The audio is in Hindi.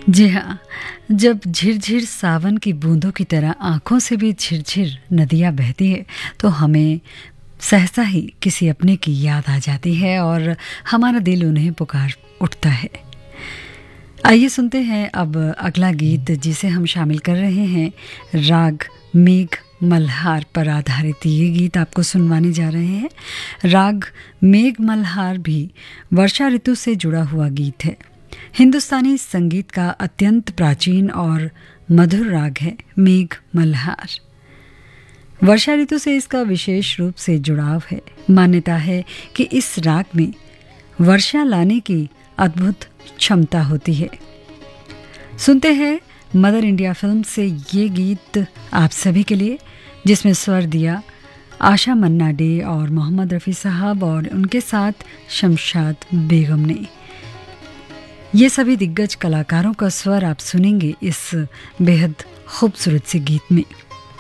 जी हाँ, जब झिरझिर सावन की बूंदों की तरह आँखों से भी झिरझिर नदियाँ बहती है, तो हमें सहसा ही किसी अपने की याद आ जाती है और हमारा दिल उन्हें पुकार उठता है। आइए सुनते हैं अब अगला गीत जिसे हम शामिल कर रहे हैं। राग मेघ मल्हार पर आधारित ये गीत आपको सुनवाने जा रहे हैं। राग मेघ मल्हार भी वर्षा ऋतु से जुड़ा हुआ गीत है। हिंदुस्तानी संगीत का अत्यंत प्राचीन और मधुर राग है मेघ मल्हार। वर्षा ऋतु से इसका विशेष रूप से जुड़ाव है। मान्यता है कि इस राग में वर्षा लाने की अद्भुत क्षमता होती है। सुनते हैं मदर इंडिया फिल्म से ये गीत आप सभी के लिए, जिसमें स्वर दिया आशा मन्ना डे और मोहम्मद रफ़ी साहब और उनके साथ शमशाद बेगम ने। ये सभी दिग्गज कलाकारों का स्वर आप सुनेंगे इस बेहद खूबसूरत से गीत में।